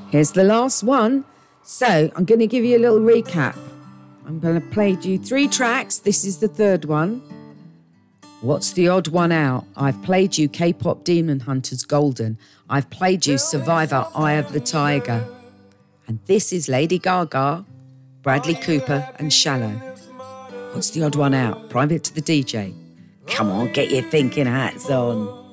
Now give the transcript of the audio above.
Here's the last one. So I'm going to give you a little recap. I'm going to play you 3 tracks. This is the third one. What's the odd one out? I've played you K-pop Demon Hunters Golden. I've played you Survivor Eye of the Tiger. And this is Lady Gaga, Bradley Cooper and Shallow. What's the odd one out? Private to the DJ. Come on, get your thinking hats on.